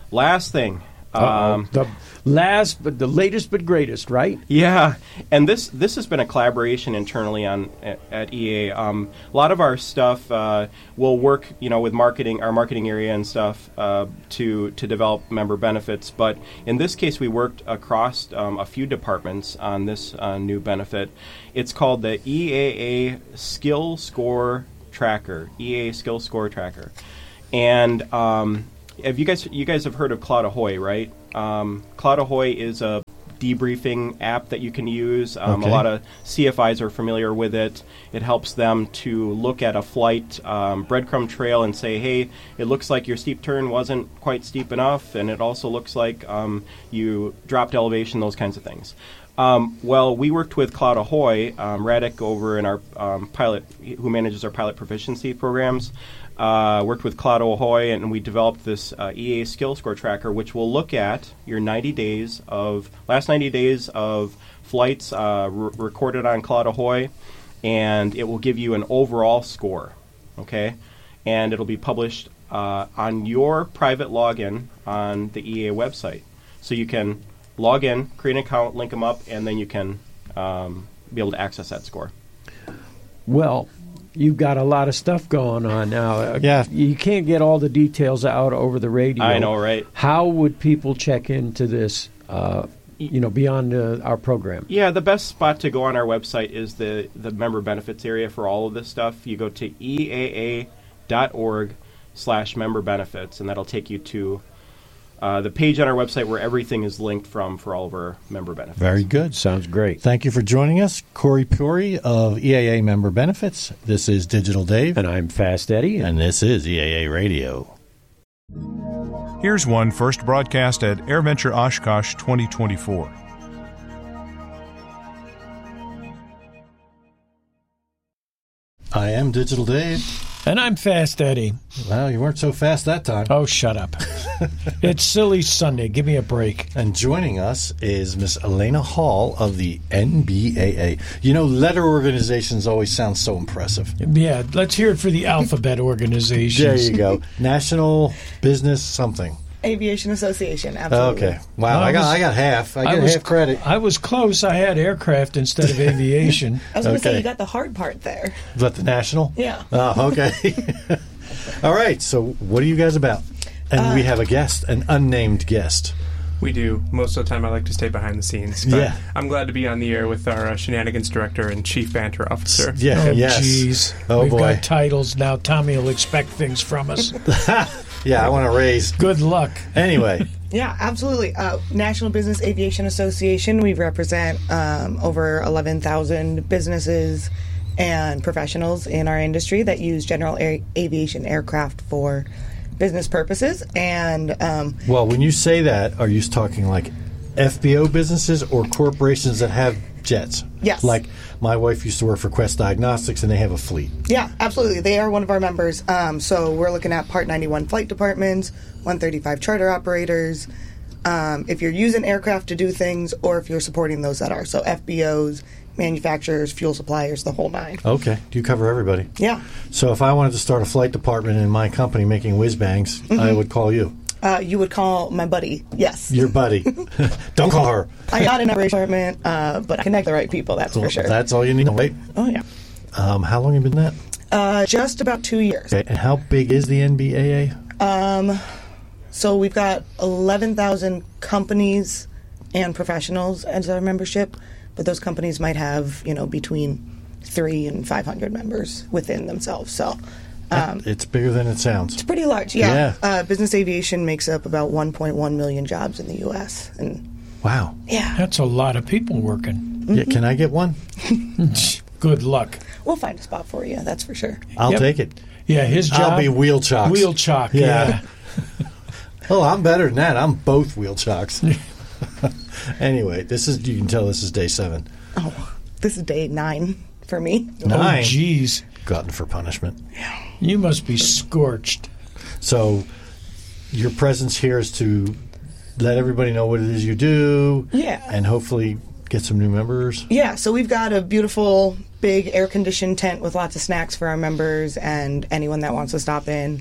Last thing. Um, the last, but the latest, but greatest, right? Yeah, and this this has been a collaboration internally on at, at E A. Um, a lot of our stuff uh, will work, you know, with marketing, our marketing area and stuff uh, to to develop member benefits. But in this case, we worked across um, a few departments on this uh, new benefit. It's called the E A A Skill Score Tracker. E A A Skill Score Tracker, and um, Have you guys you guys have heard of Cloud Ahoy, right? Um, Cloud Ahoy is a debriefing app that you can use. Um, Okay. A lot of C F Is are familiar with it. It helps them to look at a flight um, breadcrumb trail and say, hey, it looks like your steep turn wasn't quite steep enough, and it also looks like um, you dropped elevation, those kinds of things. Um, well, we worked with Cloud Ahoy, um, Radek over in our um, pilot, who manages our pilot proficiency programs, uh, worked with Cloud Ahoy, and we developed this uh, E A Skill Score Tracker, which will look at your ninety days of, last ninety days of flights uh, re- recorded on Cloud Ahoy, and it will give you an overall score, okay? And it'll be published uh, on your private login on the E A website. So you can log in, create an account, link them up, and then you can um, be able to access that score. Well, you've got a lot of stuff going on now. Uh, Yeah. You can't get all the details out over the radio. I know, right? How would people check into this, uh, you know, beyond uh, our program? Yeah, the best spot to go on our website is the, the member benefits area for all of this stuff. You go to E A A dot org slash member benefits, and that'll take you to uh, the page on our website where everything is linked from for all of our member benefits. Very good. Sounds great. Thank you for joining us. Corey Puri of E A A Member Benefits. This is Digital Dave. And I'm Fast Eddie. And this is E A A Radio. Here's one first broadcast at AirVenture Oshkosh twenty twenty-four. I am Digital Dave. And I'm Fast Eddie. Well, you weren't so fast that time. Oh, shut up. It's Silly Sunday. Give me a break. And joining us is Miss Elena Hall of the N B A A. You know, letter organizations always sound so impressive. Yeah, let's hear it for the alphabet organizations. There you go. National Business something. Aviation Association, absolutely. Okay. Wow, I I got was- I got half. I get was, half credit. I was close. I had aircraft instead of aviation. I was going to say, Okay. you got the hard part there. Is that the national? Yeah. Oh, okay. All right. So, what are you guys about? And we have a guest, an unnamed guest. We do. Most of the time I like to stay behind the scenes. But Yeah. I'm glad to be on the air with our uh, shenanigans director and chief banter officer. Yeah. Oh, yes. jeez. Oh, We've boy. got titles now. Tommy will expect things from us. Yeah, I want to raise. Good luck. Anyway. Yeah, absolutely. Uh, National Business Aviation Association, we represent um, over eleven thousand businesses and professionals in our industry that use general air- aviation aircraft for business purposes. And um, Well, when you say that, are you talking like F B O businesses or corporations that have jets? Yes. Like my wife used to work for Quest Diagnostics, and they have a fleet. yeah, absolutely. They are one of our members. Um, so we're looking at Part ninety-one flight departments, one thirty-five charter operators. Um, if you're using aircraft to do things, or if you're supporting those that are. So F B Os, manufacturers, fuel suppliers, the whole nine. Okay. Do you cover everybody? Yeah. So if I wanted to start a flight department in my company making whiz bangs, I would call you. Uh, you would call my buddy. Yes. Your buddy. Don't call her. I got an operations department, uh, but I connect the right people, that's for sure. That's all you need to wait. Oh, yeah. Um, how long have you been that? Uh, just about two years. Okay. And how big is the N B A A? Um, so we've got eleven thousand companies and professionals as our membership, but those companies might have, you know, between three and five hundred members within themselves. So um, It's bigger than it sounds. it's pretty large. Yeah. Yeah. Uh, business aviation makes up about one point one million jobs in the U S And Wow. yeah, That's a lot of people working. Yeah, can I get one? Good luck. we'll find a spot for you. That's for sure. I'll Yep. take it. Yeah, his job. I'll be wheel chocks. Wheel chalk. Yeah. Yeah. Oh, I'm better than that. I'm both wheel chocks. Anyway, this is you can tell this is day seven. Oh, this is day nine for me. Nine. Oh, jeez. Glutton for punishment. You must be scorched. So your presence here is to let everybody know what it is you do. Yeah. And hopefully get some new members. Yeah, so we've got a beautiful, big air-conditioned tent with lots of snacks for our members and anyone that wants to stop in.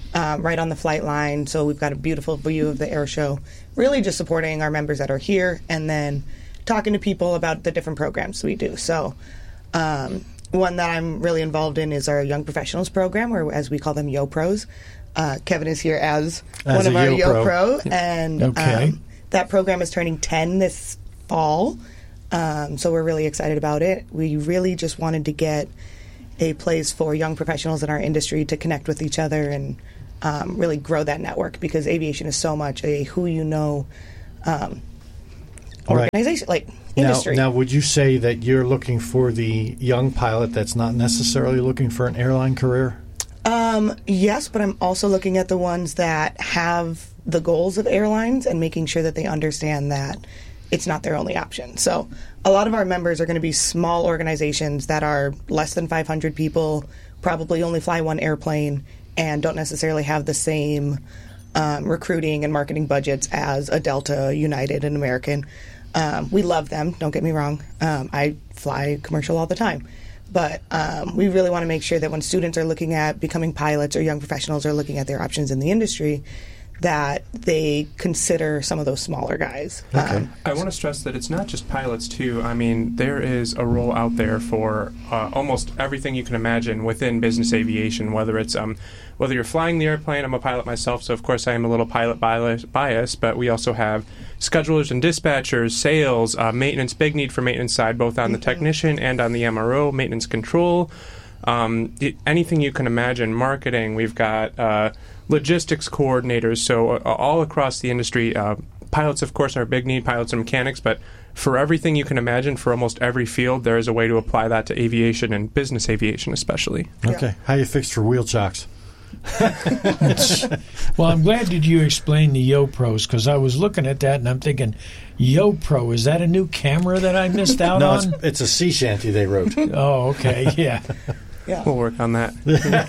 um, right on the flight line. So we've got a beautiful view of the air show. Really just supporting our members that are here and then talking to people about the different programs we do. So um, one that I'm really involved in is our Young Professionals program, or as we call them, Yo Pros. Uh, Kevin is here as, as one of our Yo Yo Pro, Pro and Okay. um, that program is turning ten this fall. Um, so we're really excited about it. We really just wanted to get a place for young professionals in our industry to connect with each other and um, really grow that network, because aviation is so much a who you know um, organization, like industry. Now, now, would you say that you're looking for the young pilot that's not necessarily looking for an airline career? Um, yes, but I'm also looking at the ones that have the goals of airlines and making sure that they understand that it's not their only option. So a lot of our members are going to be small organizations that are less than five hundred people, probably only fly one airplane, and don't necessarily have the same um, recruiting and marketing budgets as a Delta, United, and American. Um, we love them, don't get me wrong. Um, I fly commercial all the time. But um, we really want to make sure that when students are looking at becoming pilots or young professionals are looking at their options in the industry, that they consider some of those smaller guys. Okay. Um, I want to stress that it's not just pilots, too. I mean, there is a role out there for uh, almost everything you can imagine within business aviation, whether it's um, whether you're flying the airplane. I'm a pilot myself, so of course I am a little pilot bias, bias but we also have schedulers and dispatchers, sales, uh, maintenance, big need for maintenance side, both on the technician and on the M R O, maintenance control. Um, it, anything you can imagine, marketing. We've got uh, logistics coordinators, so uh, all across the industry. Uh, pilots, of course, are a big need, pilots and mechanics, but for everything you can imagine, for almost every field, there is a way to apply that to aviation and business aviation especially. Okay. Yeah. How you fixed for wheel chocks? Well, I'm glad that you explained the Yo Pros, because I was looking at that and I'm thinking, Yo Pro, is that a new camera that I missed out no, on? it's, it's a sea shanty they wrote. Oh, okay, yeah. yeah. We'll work on that.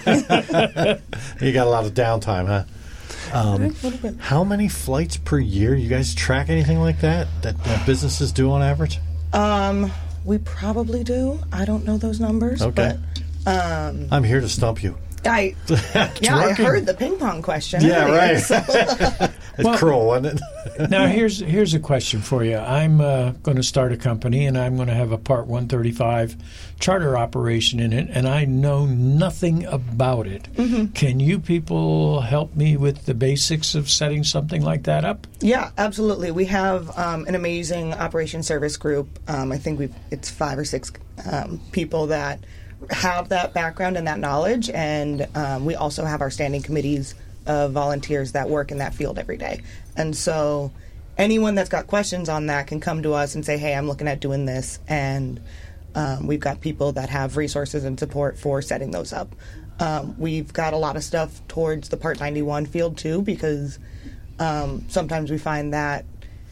You got a lot of downtime, huh? Um, how many flights per year? You guys track anything like that that uh, businesses do on average? Um, we probably do. I don't know those numbers. Okay. But, um, I'm here to stump you. I yeah, I working. heard the ping pong question. Yeah, earlier, right. so- It's Well- cruel, wasn't it? Now, here's here's a question for you. I'm uh, going to start a company, and I'm going to have a Part one thirty-five charter operation in it, and I know nothing about it. Mm-hmm. Can you people help me with the basics of setting something like that up? Yeah, absolutely. We have um, an amazing operation service group. Um, I think we've it's five or six um, people that have that background and that knowledge, and um, we also have our standing committees of volunteers that work in that field every day. And so anyone that's got questions on that can come to us and say, hey, I'm looking at doing this, and um, we've got people that have resources and support for setting those up. Um, we've got a lot of stuff towards the Part ninety-one field too, because um, sometimes we find that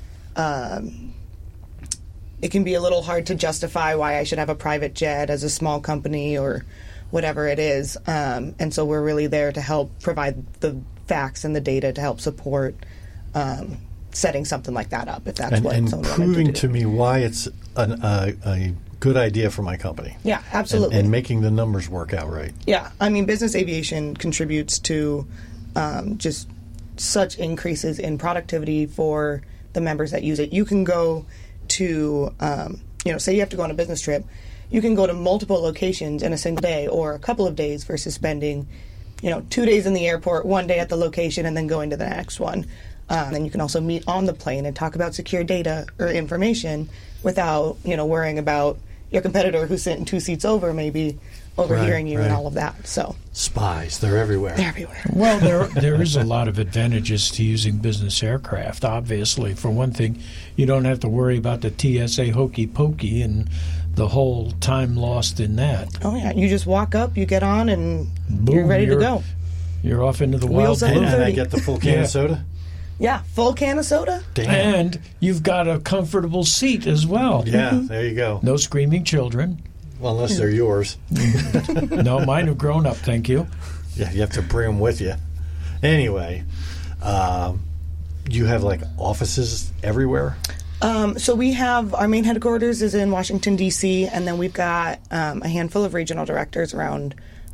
um, it can be a little hard to justify why I should have a private jet as a small company or whatever it is. Um, and so we're really there to help provide the facts and the data to help support um, setting something like that up, if that's and what and someone wanted proving to to, do. me why it's an, uh, a good idea for my company. Yeah, absolutely. And, and making the numbers work out right. Yeah, I mean, business aviation contributes to um, just such increases in productivity for the members that use it. You can go to, um, you know, say you have to go on a business trip, you can go to multiple locations in a single day or a couple of days versus spending, you know, two days in the airport, one day at the location, and then going to the next one. Um, and you can also meet on the plane and talk about secure data or information without, you know, worrying about your competitor who's sitting two seats over maybe overhearing Right, you right. and all of that. So Spies, they're everywhere. they're everywhere. Well, there there is a lot of advantages to using business aircraft. Obviously, for one thing, you don't have to worry about the T S A hokey pokey and the whole time lost in that. Oh yeah, you just walk up, you get on, and Boom, you're ready to you're- go. You're off into the Wheels wild up And, blue. and I thirty. get the full can Yeah. of soda? Yeah, full can of soda. Damn. And you've got a comfortable seat as well. Yeah, there you go. No screaming children. Well, unless they're yours. No, mine have grown up, thank you. Yeah, you have to bring them with you. Anyway, um, you have like offices everywhere? Um, so we have our main headquarters is in Washington D C, and then we've got um, a handful of regional directors around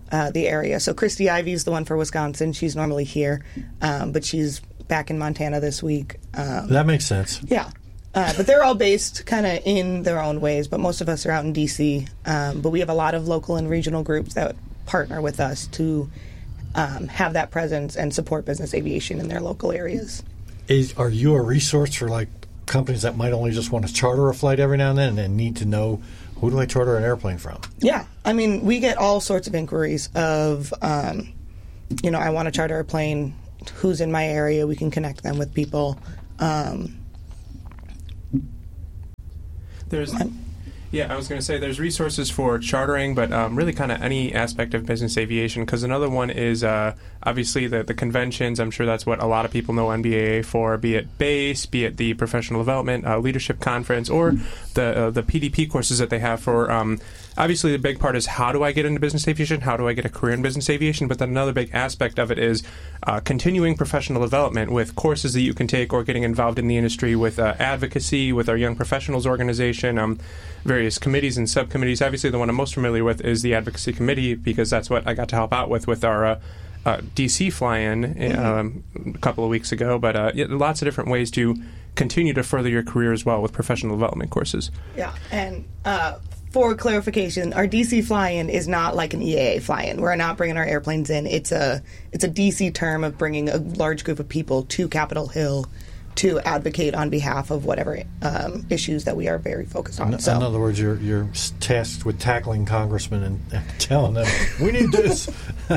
uh, the area. So Christy Ivy's the one for Wisconsin. She's normally here, um, but she's back in Montana this week. Um, that makes sense. Yeah. Uh, but they're all based kind of in their own ways, but most of us are out in D C. Um, but we have a lot of local and regional groups that partner with us to um, have that presence and support business aviation in their local areas. Is, are you a resource for like companies that might only just want to charter a flight every now and then and need to know who do I charter an airplane from? Yeah. I mean, we get all sorts of inquiries of, um, you know, I want to charter a plane. Who's in my area? We can connect them with people. Um, There's, yeah, I was going to say there's resources for chartering, but um, really kind of any aspect of business aviation. Because another one is uh, obviously the the conventions. I'm sure that's what a lot of people know N B A A for, be it BASE, be it the Professional Development uh, Leadership Conference, or the uh, the P D P courses that they have for. Um, obviously, the big part is how do I get into business aviation? How do I get a career in business aviation? But then another big aspect of it is uh, continuing professional development with courses that you can take, or getting involved in the industry with uh, advocacy, with our Young Professionals organization, um, various committees and subcommittees. Obviously, the one I'm most familiar with is the Advocacy Committee, because that's what I got to help out with with our uh, uh, D C fly-in um, a couple of weeks ago. But uh, yeah, lots of different ways to continue to further your career as well with professional development courses. Yeah, and uh, for clarification, our D C fly-in is not like an E A A fly-in. We're not bringing our airplanes in. It's a it's a D C term of bringing a large group of people to Capitol Hill to advocate on behalf of whatever um, issues that we are very focused on. In, so. in other words, you're you're tasked with tackling congressmen and, and telling them, we need this.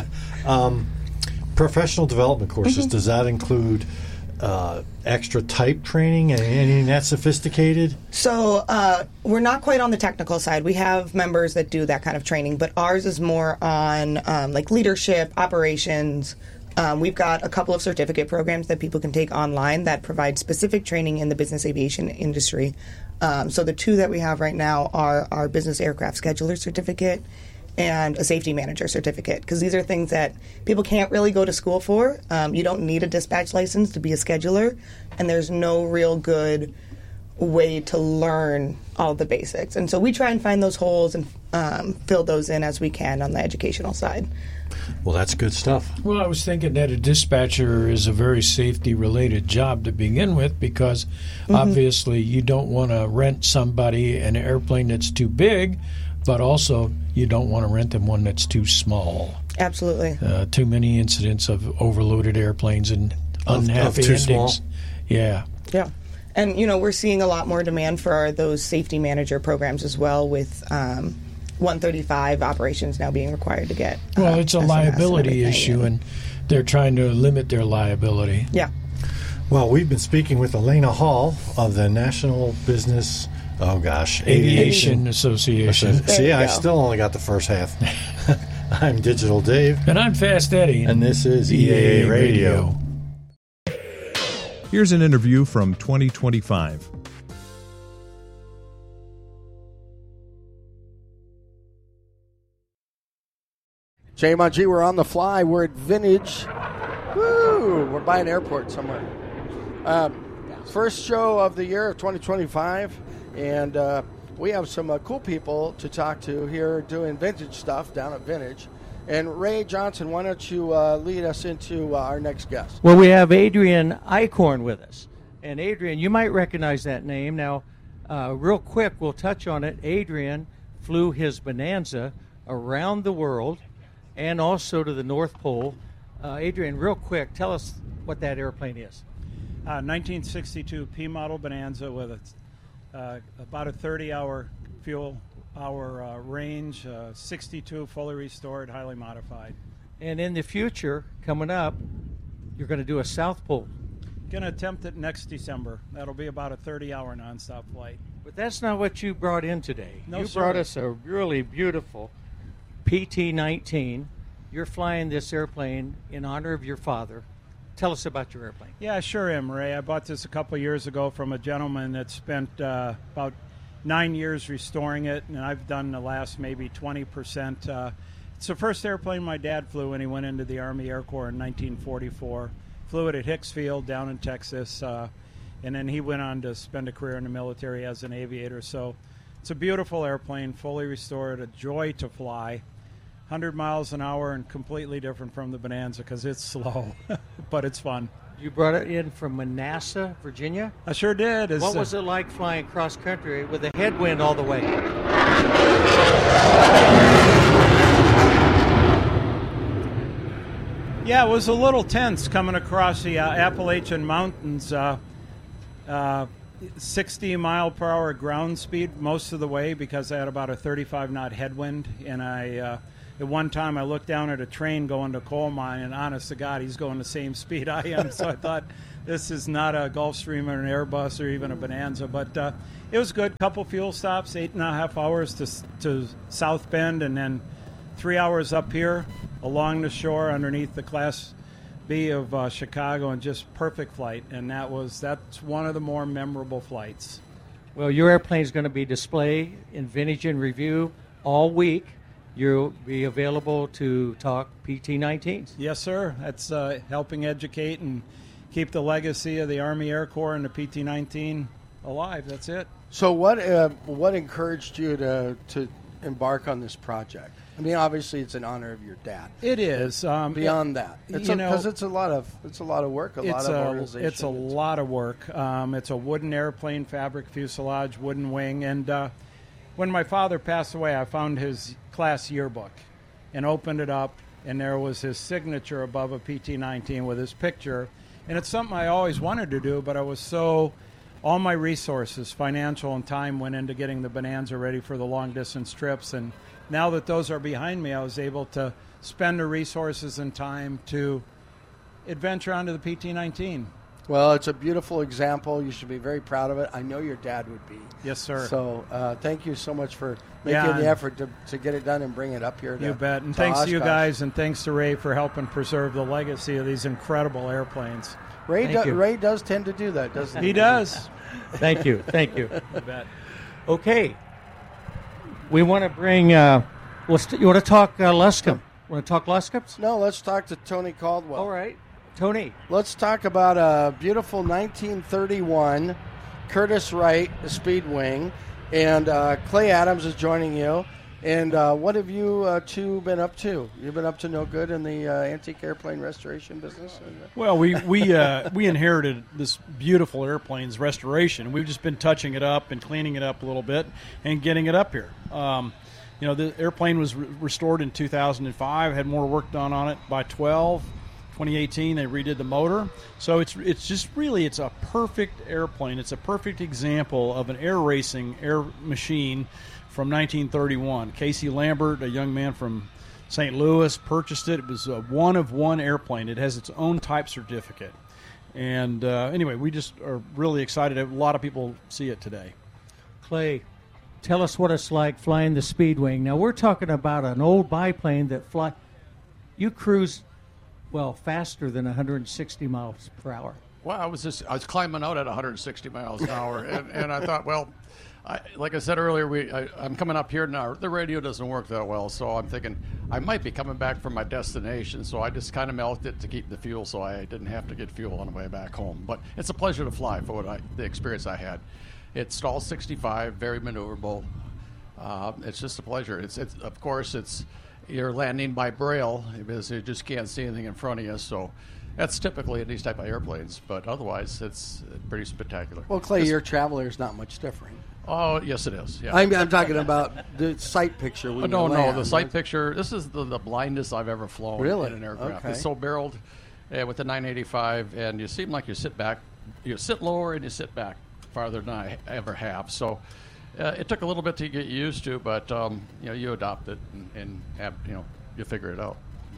um, professional development courses, Mm-hmm. does that include uh, extra type training and anything that sophisticated? So uh, we're not quite on the technical side. We have members that do that kind of training, but ours is more on um, like leadership, operations. Um, we've got a couple of certificate programs that people can take online that provide specific training in the business aviation industry. Um, so the two that we have right now are our business aircraft scheduler certificate and a safety manager certificate, because these are things that people can't really go to school for. Um, you don't need a dispatch license to be a scheduler, and there's no real good way to learn all the basics. And so we try and find those holes and um, fill those in as we can on the educational side. Well, that's good stuff. Well, I was thinking that a dispatcher is a very safety-related job to begin with, because mm-hmm. obviously you don't want to rent somebody an airplane that's too big, but also you don't want to rent them one that's too small. Absolutely. Uh, too many incidents of overloaded airplanes and unhappy of, of too endings. Small? Yeah. Yeah. And, you know, we're seeing a lot more demand for our, those safety manager programs as well, with um, one thirty-five operations now being required to get. Uh, well, it's a S M S liability and issue, and they're trying to limit their liability. Yeah. Well, we've been speaking with Elena Hall of the National Business, oh gosh, Aviation, Aviation Association. See, I still only got the first half. I'm Digital Dave. And I'm Fast Eddie. And this is E A A Radio. Here's an interview from twenty twenty-five. J M G, we're on the fly. We're at Vintage. Woo! We're by an airport somewhere. Um, first show of the year of twenty twenty-five, and uh, we have some uh, cool people to talk to here doing vintage stuff down at Vintage. And Ray Johnson, why don't you uh, lead us into uh, our next guest? Well, we have Adrian Eichhorn with us. And Adrian, you might recognize that name. Now, uh, real quick, we'll touch on it. Adrian flew his Bonanza around the world and also to the North Pole. Uh, Adrian, real quick, tell us what that airplane is. Uh, nineteen sixty-two P model Bonanza with a, uh, about a thirty-hour fuel hour uh, range, uh, sixty-two fully restored, highly modified. And in the future, coming up, you're going to do a South Pole. Going to attempt it next December. That'll be about a thirty-hour nonstop flight. But that's not what you brought in today. No, you sir. brought us a really beautiful P T nineteen. You're flying this airplane in honor of your father. Tell us about your airplane. Yeah, I sure am, Ray. I bought this a couple of years ago from a gentleman that spent uh, about nine years restoring it, and I've done the last maybe twenty percent. Uh, it's the first airplane my dad flew when he went into the Army Air Corps in nineteen forty-four. Flew it at Hicks Field down in Texas, uh, and then he went on to spend a career in the military as an aviator. So it's a beautiful airplane, fully restored, a joy to fly. hundred miles an hour and completely different from the Bonanza because it's slow, but it's fun. You brought it in from Manassas, Virginia? I sure did. It's, what was it like flying cross country with a headwind all the way? Yeah, it was a little tense coming across the uh, Appalachian Mountains. Uh, uh, sixty mile per hour ground speed most of the way because I had about a thirty-five knot headwind. And I, uh, at one time, I looked down at a train going to coal mine, and honest to God, he's going the same speed I am. So I thought, this is not a Gulfstream or an Airbus or even a Bonanza. But uh, it was good. Couple fuel stops, eight and a half hours to to South Bend, and then three hours up here along the shore underneath the Class B of uh, Chicago, and just perfect flight. And that was that's one of the more memorable flights. Well, your airplane is going to be displayed in Vintage in Review all week. You'll be available to talk P T nineteens. Yes, sir. That's uh, helping educate and keep the legacy of the Army Air Corps and the P T nineteen alive. That's it. So what uh, what encouraged you to to embark on this project? I mean, obviously, it's in honor of your dad. It is. Um, Beyond it, that, it's you a, know, because it's a lot of it's a lot of work, a lot of a, organization. It's a lot of work. Um, it's a wooden airplane, fabric fuselage, wooden wing. And uh, when my father passed away, I found his class yearbook and opened it up, and there was his signature above a P T nineteen with his picture. And it's something I always wanted to do, but I was so all my resources, financial and time, went into getting the Bonanza ready for the long distance trips. And now that those are behind me, I was able to spend the resources and time to adventure onto the P T nineteen. Well, it's a beautiful example. You should be very proud of it. I know your dad would be. Yes, sir. So uh, thank you so much for making yeah, the effort to, to get it done and bring it up here. To, you bet. And to thanks Oshkosh. to you guys, and thanks to Ray for helping preserve the legacy of these incredible airplanes. Ray, do, Ray does tend to do that, doesn't he? He does. Thank you. Thank you. You bet. Okay. We want to bring, uh, let's, you want to talk uh, Luscombe? Want to talk Luscombe's? No, let's talk to Tony Caldwell. All right. Tony. Let's talk about a beautiful nineteen thirty-one Curtiss Wright Speedwing. And uh, Clay Adams is joining you. And uh, what have you uh, two been up to? You've been up to no good in the uh, antique airplane restoration business? Well, we we uh, we inherited this beautiful airplane's restoration. We've just been touching it up and cleaning it up a little bit and getting it up here. Um, you know, the airplane was re- restored in two thousand five, had more work done on it by twelve. twenty eighteen, they redid the motor. So it's it's just really, it's a perfect airplane. It's a perfect example of an air racing air machine from nineteen thirty-one. Casey Lambert, a young man from Saint Louis, purchased it. It was a one-of-one airplane. It has its own type certificate. And uh, anyway, we just are really excited. A lot of people see it today. Clay, tell us what it's like flying the Speedwing. Now, we're talking about an old biplane that fly. You cruise, well, faster than one hundred sixty miles per hour. Well, I was just I was climbing out at one hundred sixty miles an hour, and, and I thought, well, I, like I said earlier, we I, I'm coming up here now. The radio doesn't work that well, so I'm thinking I might be coming back from my destination. So I just kind of melted it to keep the fuel, so I didn't have to get fuel on the way back home. But it's a pleasure to fly for what I, the experience I had. It's stall sixty-five, very maneuverable. Uh, it's just a pleasure. It's, it's of course it's you're landing by braille because you just can't see anything in front of you. So that's typically in these type of airplanes, but otherwise it's pretty spectacular. Well, Clay, Just, your Traveler is not much different. Oh, yes, it is. Yeah. I'm, I'm talking about the sight picture. When oh, no, you no, land. the sight picture. This is the, the blindest I've ever flown Really? in an aircraft. Okay. It's so barreled uh, with the nine eighty-five, and you seem like you sit back, you sit lower and you sit back farther than I ever have. So uh, it took a little bit to get used to, but um, you know, you adopt it and, and have you know you figure it out.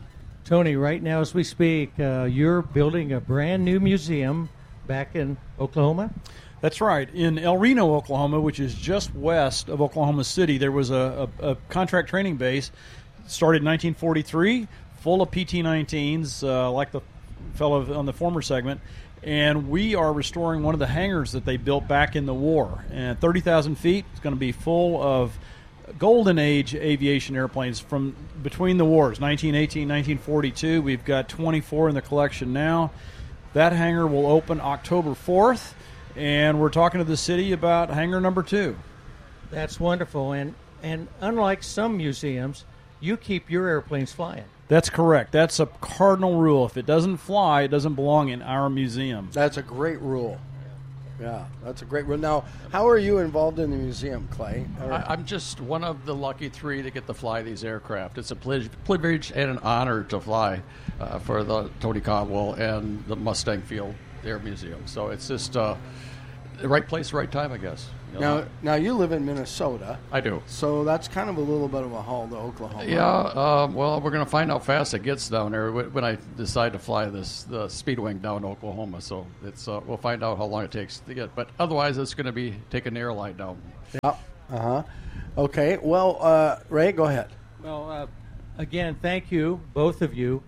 Tony, right now as we speak, uh, you're building a brand new museum back in Oklahoma? That's right. In El Reno, Oklahoma, which is just west of Oklahoma City, there was a, a, a contract training base. Started in nineteen forty-three, full of P T nineteens, uh, like the fellow on the former segment. And we are restoring one of the hangars that they built back in the war. And thirty thousand feet, it's going to be full of golden age aviation airplanes from between the wars, nineteen eighteen, nineteen forty-two. We've got twenty-four in the collection now. That hangar will open October fourth. And we're talking to the city about hangar number two. That's wonderful. And and unlike some museums, you keep your airplanes flying. That's correct. That's a cardinal rule. If it doesn't fly, it doesn't belong in our museum. That's a great rule. Yeah, that's a great rule. Now, how are you involved in the museum, Clay? I, I'm just one of the lucky three that get to fly these aircraft. It's a privilege and an honor to fly uh, for the Tony Caldwell and the Mustang Field Air Museum. So it's just uh, the right place, right time, I guess. You know? Now, now you live in Minnesota. I do. So that's kind of a little bit of a haul to Oklahoma. Yeah, uh, well, we're going to find out fast it gets down there when I decide to fly this the Speedwing down to Oklahoma. So it's uh, we'll find out how long it takes to get. But otherwise, it's going to be taking the airline down. Yeah. Uh huh. Okay. Well, uh, Ray, go ahead. Well, uh, again, thank you, both of you.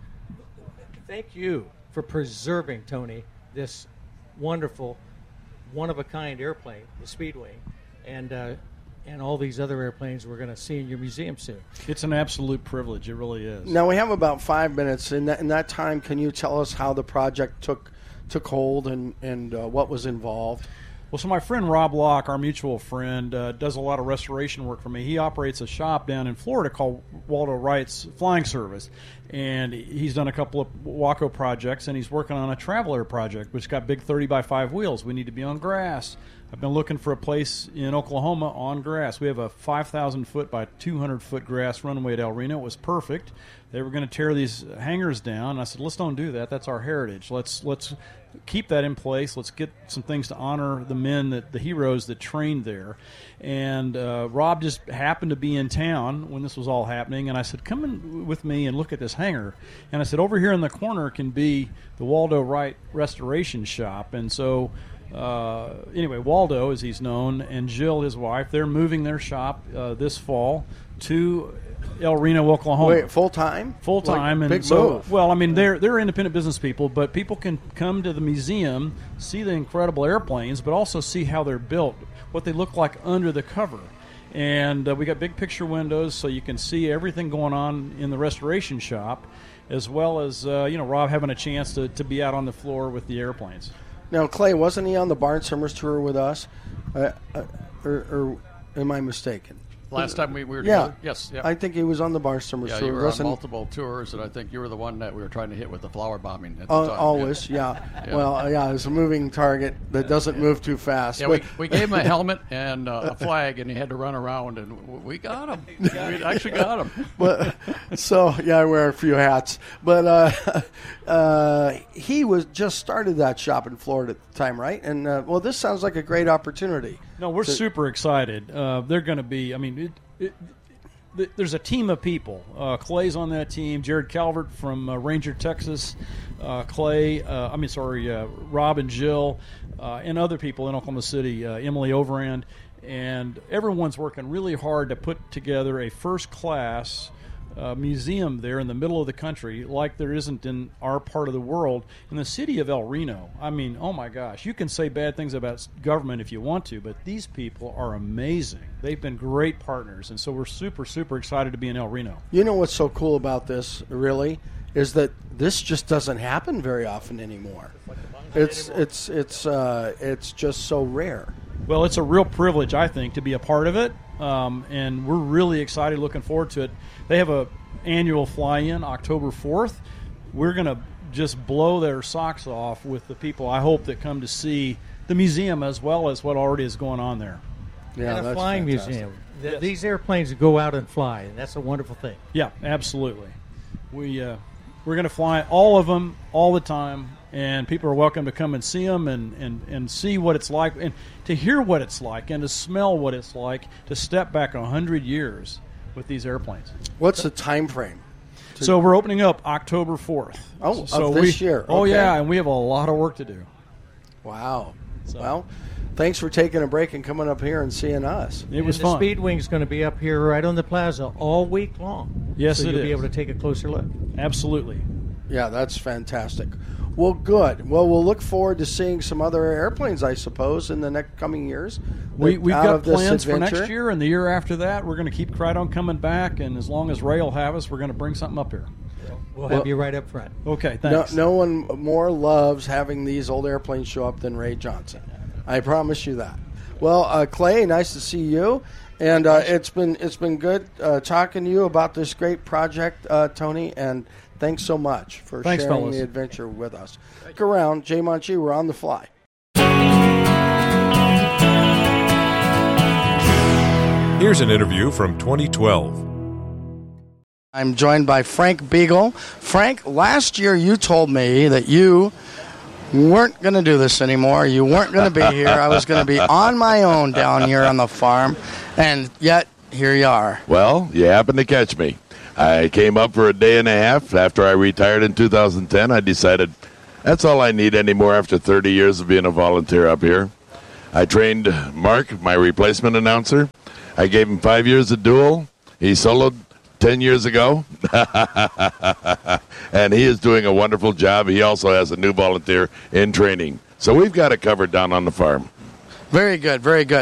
Thank you for preserving, Tony, this wonderful, one-of-a-kind airplane, the Speedwing, and uh, and all these other airplanes we're going to see in your museum soon. It's an absolute privilege. It really is. Now, we have about five minutes. In that, in that time, can you tell us how the project took took hold and, and uh, what was involved? Well, so my friend Rob Locke, our mutual friend, uh, does a lot of restoration work for me. He operates a shop down in Florida called Waldo Wright's Flying Service, and he's done a couple of Waco projects, and he's working on a Traveler project, which got big thirty by five wheels. We need to be on grass. I've been looking for a place in Oklahoma on grass. We have a five thousand foot by two hundred foot grass runway at El Reno. It was perfect. They were going to tear these hangars down. I said, let's don't do that. That's our heritage. Let's let's keep that in place. Let's get some things to honor the men, that the heroes that trained there. And uh, Rob just happened to be in town when this was all happening, and I said, come in with me and look at this hangar. And I said, over here in the corner can be the Waldo Wright Restoration Shop. And so Uh, anyway, Waldo, as he's known, and Jill, his wife, they're moving their shop uh, this fall to El Reno, Oklahoma. Wait, full time? Full time, Like, and big so move. well, I mean, they're they're independent business people, but people can come to the museum, see the incredible airplanes, but also see how they're built, what they look like under the cover. And uh, we got big picture windows, so you can see everything going on in the restoration shop, as well as uh, you know Rob having a chance to, to be out on the floor with the airplanes. Now, Clay, wasn't he on the Barnsummers tour with us? Uh, uh, or, or am I mistaken? Last time we, we were yeah. together? Yes. Yeah. I think he was on the Barnsummers Yeah, tour. you were Wasn't- on multiple tours, and I think you were the one that we were trying to hit with the flower bombing at the Uh, time. always, yeah. Yeah. Well, uh, yeah, it's a moving target that doesn't move too fast. Yeah, But- we, we gave him a helmet and uh, a flag, and he had to run around, and w- we got him. We actually got him. but so yeah, I wear a few hats. But uh, uh, he was just started that shop in Florida at the time, right? And uh, well, this sounds like a great opportunity. No, we're to- super excited. Uh, they're going to be. I mean, it, it, th- there's a team of people. Uh, Clay's on that team. Jared Calvert from uh, Ranger, Texas. Uh, Clay. Uh, I mean, sorry, uh, Rob and Jill, uh, and other people in Oklahoma City. Uh, Emily Overend, and everyone's working really hard to put together a first-class Uh, museum there in the middle of the country, like there isn't in our part of the world, in the city of El Reno. I mean, oh my gosh, you can say bad things about government if you want to, but these people are amazing. They've been great partners, and so we're super, super excited to be in El Reno. You know what's so cool about this, really, is that this just doesn't happen very often anymore. It's it's it's uh, it's just so rare. Well, it's a real privilege, I think, to be a part of it, um, and we're really excited, looking forward to it. They have a annual fly-in October fourth. We're going to just blow their socks off with the people, I hope, that come to see the museum as well as what already is going on there. Yeah, and a that's flying fantastic. museum. Th- These airplanes go out and fly, and that's a wonderful thing. Yeah, absolutely. We, uh, we're going to fly all of them all the time, and people are welcome to come and see them and, and, and see what it's like, and to hear what it's like, and to smell what it's like, to step back one hundred years with these airplanes. What's the time frame? So we're opening up October fourth. Oh, so of this we, year. Oh, Okay. yeah, and we have a lot of work to do. Wow. Well, thanks for taking a break and coming up here and seeing us. It was and fun. the Speedwing's going to be up here right on the plaza all week long. Yes, so it you'll is. be able to take a closer look. Absolutely. Yeah, that's fantastic. Well, good. Well, we'll look forward to seeing some other airplanes, I suppose, in the next coming years. We, that- we've out got of this plans for adventure. next year and the year after that. We're going to keep right on coming back, and as long as Ray will have us, we're going to bring something up here. We'll Well- have you right up front. Okay, No, thanks. no one more loves having these old airplanes show up than Ray Johnson. I promise you that. Well, uh, Clay, nice to see you. And uh, it's been it's been good uh, talking to you about this great project, uh, Tony, and thanks so much for Thanks, sharing fellas. the adventure with us. Look around, Jay Monchi, we're on the fly. Here's an interview from twenty twelve. I'm joined by Frank Beagle. Frank, last year you told me that you weren't going to do this anymore. You weren't going to be here. I was going to be on my own down here on the farm, and yet here you are. Well, you happened to catch me. I came up for a day and a half. After I retired in two thousand ten, I decided that's all I need anymore after thirty years of being a volunteer up here. I trained Mark, my replacement announcer. I gave him five years of dual. He soloed ten years ago. And he is doing a wonderful job. He also has a new volunteer in training. So we've got it covered down on the farm. Very good, very good.